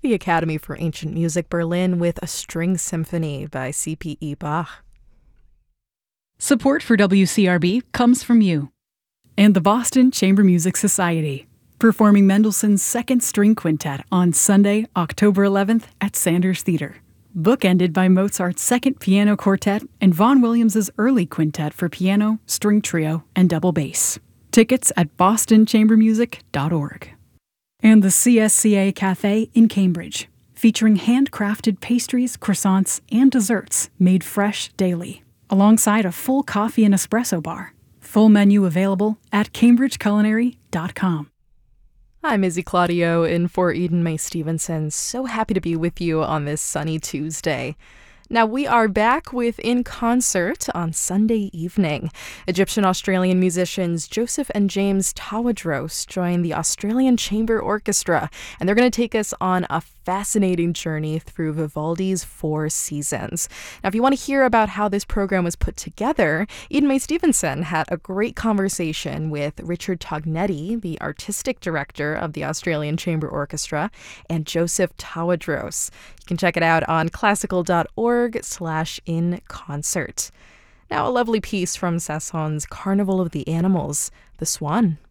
the Academy for Ancient Music Berlin with a string symphony by C.P.E. Bach. Support for WCRB comes from you and the Boston Chamber Music Society, performing Mendelssohn's Second String Quintet on Sunday, October 11th at Sanders Theater. Bookended by Mozart's Second Piano Quartet and Vaughan Williams's Early Quintet for piano, string trio, and double bass. Tickets at bostonchambermusic.org. And the CSCA Cafe in Cambridge, featuring handcrafted pastries, croissants, and desserts made fresh daily, alongside a full coffee and espresso bar. Full menu available at cambridgeculinary.com. I'm Izzy Claudio in for Eden Mae Stevenson. So happy to be with you on this sunny Tuesday. Now, we are back with In Concert on Sunday evening. Egyptian-Australian musicians Joseph and James Tawadros join the Australian Chamber Orchestra, and they're going to take us on a fascinating journey through Vivaldi's Four Seasons. Now, if you want to hear about how this program was put together, Eden Mae Stevenson had a great conversation with Richard Tognetti, the artistic director of the Australian Chamber Orchestra, and Joseph Tawadros. You can check it out on classical.org/inconcert. Now, a lovely piece from Sasson's Carnival of the Animals, The Swan.